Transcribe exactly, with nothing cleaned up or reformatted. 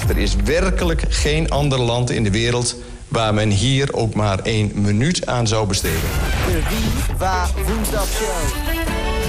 Er is werkelijk geen ander land in de wereld waar men hier ook maar één minuut aan zou besteden. De Wie, Waar, Woensdagshow.